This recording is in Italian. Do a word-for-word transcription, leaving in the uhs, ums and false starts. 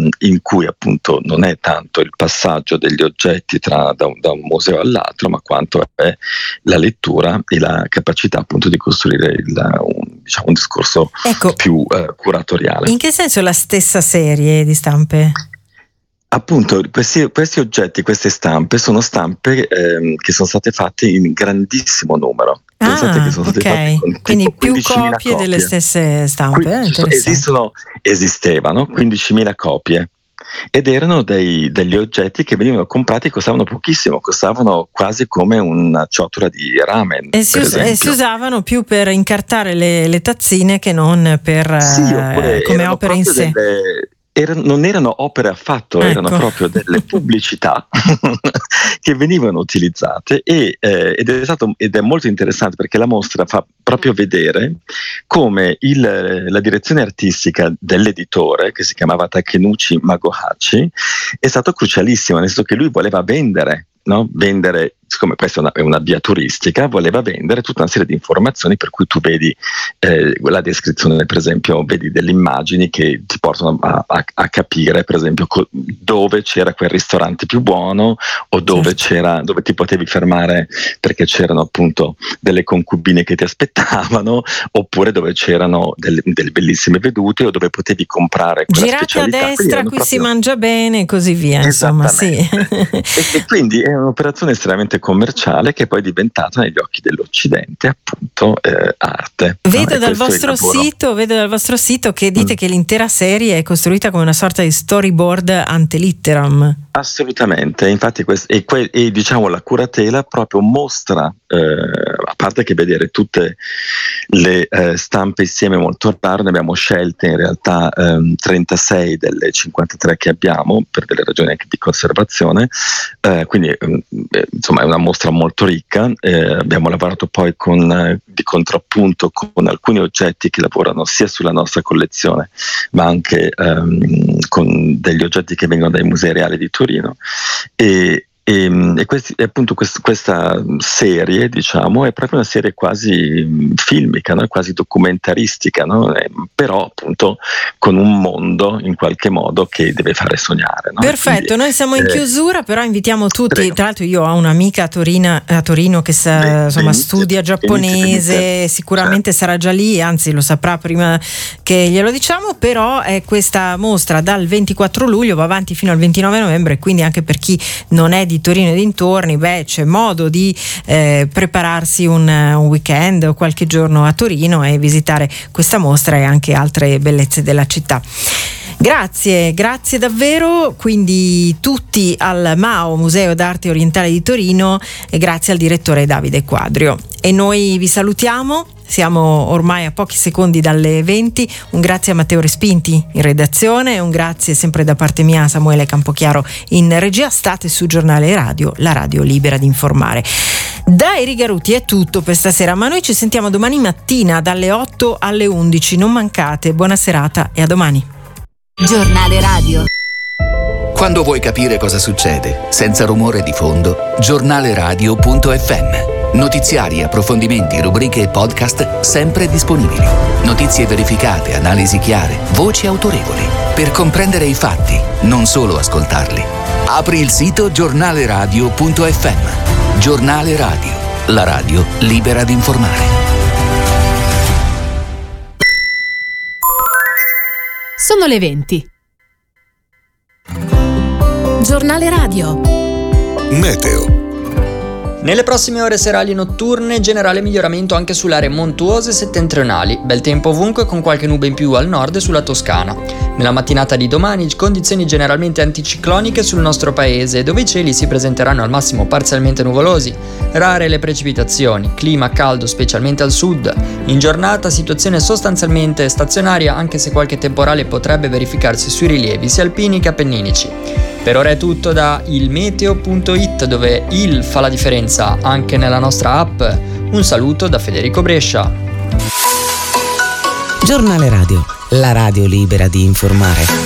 in cui appunto non è tanto il passaggio degli oggetti tra, da, un, da un museo all'altro, ma quanto è la lettura e la capacità appunto di costruire il, un, diciamo, un discorso ecco, più eh, curatoriale. In che senso la stessa serie di stampe? Appunto, questi, questi oggetti, queste stampe sono stampe ehm, che sono state fatte in grandissimo numero. Ah, che sono ok, state con quindi più copie, copie delle stesse stampe. Quindi, eh, esistono, esistevano quindicimila copie ed erano dei, degli oggetti che venivano comprati, costavano pochissimo, costavano quasi come una ciotola di ramen. E si, us- e si usavano più per incartare le, le tazzine che non per sì, eh, come opere in sé. Delle, Erano, non erano opere affatto, ecco. erano proprio delle pubblicità che venivano utilizzate e, eh, ed, è stato, ed è molto interessante perché la mostra fa proprio vedere come il, la direzione artistica dell'editore, che si chiamava Takenuchi Magohachi, è stato crucialissimo, nel senso che lui voleva vendere, no? vendere siccome questa è una, è una via turistica, voleva vendere tutta una serie di informazioni per cui tu vedi eh, la descrizione, per esempio, vedi delle immagini che ti portano a, a, a capire, per esempio, co- dove c'era quel ristorante più buono o dove certo. c'era, dove ti potevi fermare perché c'erano appunto delle concubine che ti aspettavano, oppure dove c'erano delle, delle bellissime vedute o dove potevi comprare quella girate specialità. a destra, qui proprio... si mangia bene e così via, insomma, sì. e, e quindi è un'operazione estremamente commerciale che poi è diventata negli occhi dell'Occidente appunto eh, arte. Vedo no? dal vostro sito, vedo dal vostro sito che dite mm. che l'intera serie è costruita come una sorta di storyboard ante litteram. Assolutamente, infatti quest- e, que- e diciamo la curatela proprio mostra, eh, a parte che vedere tutte le eh, stampe insieme molto raro, ne abbiamo scelte in realtà ehm, trentasei delle cinquantatré che abbiamo per delle ragioni anche di conservazione, eh, quindi eh, insomma è una mostra molto ricca. Eh, abbiamo lavorato poi con, eh, di contrappunto con alcuni oggetti che lavorano sia sulla nostra collezione ma anche ehm, con degli oggetti che vengono dai musei reali di Torino e E, e, questi, e appunto quest, questa serie, diciamo, è proprio una serie quasi filmica, no? Quasi documentaristica, no? Eh, però appunto con un mondo in qualche modo che deve fare sognare. No? Perfetto, quindi, noi siamo in eh, chiusura, però invitiamo tutti. Prego. Tra l'altro io ho un'amica a Torino, a Torino che sa, Beh, insomma, benizio, studia giapponese, benizio. Sicuramente certo. sarà già lì, anzi lo saprà prima che glielo diciamo, però è questa mostra dal ventiquattro luglio, va avanti fino al ventinove novembre, quindi anche per chi non è di Torino e dintorni, beh, c'è modo di eh, prepararsi un, un weekend o qualche giorno a Torino e visitare questa mostra e anche altre bellezze della città. Grazie, grazie davvero, quindi tutti al MAO, Museo d'Arte Orientale di Torino, e grazie al direttore Davide Quadrio. E noi vi salutiamo, siamo ormai a pochi secondi dalle venti, un grazie a Matteo Respinti in redazione, un grazie sempre da parte mia a Samuele Campochiaro in regia. State su Giornale Radio, la radio libera di informare. Da Eri Garuti è tutto per stasera, ma noi ci sentiamo domani mattina dalle otto alle undici, non mancate, buona serata e a domani. Giornale Radio. Quando vuoi capire cosa succede, senza rumore di fondo, giornale radio punto effe emme. Notiziari, approfondimenti, rubriche e podcast sempre disponibili. Notizie verificate, analisi chiare, voci autorevoli. Per comprendere i fatti, non solo ascoltarli. Apri il sito giornale radio punto effe emme. Giornale Radio, la radio libera di informare. Sono le venti. Giornale Radio. Meteo. Nelle prossime ore serali e notturne, generale miglioramento anche sulle aree montuose settentrionali, bel tempo ovunque con qualche nube in più al nord e sulla Toscana. Nella mattinata di domani condizioni generalmente anticicloniche sul nostro paese, dove i cieli si presenteranno al massimo parzialmente nuvolosi, rare le precipitazioni, clima caldo specialmente al sud. In giornata situazione sostanzialmente stazionaria, anche se qualche temporale potrebbe verificarsi sui rilievi sia alpini che appenninici. Per ora è tutto da ilmeteo punto it, dove il fa la differenza anche nella nostra app. Un saluto da Federico Brescia. Giornale Radio, la radio libera di informare.